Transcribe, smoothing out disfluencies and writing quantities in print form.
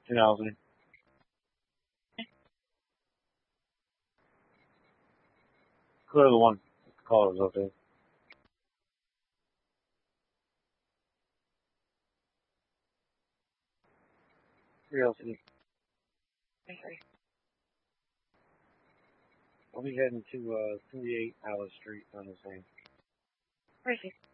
2000. Clear the one. The color is okay. 3LC. I'll be heading to 38 Alice Street on the same.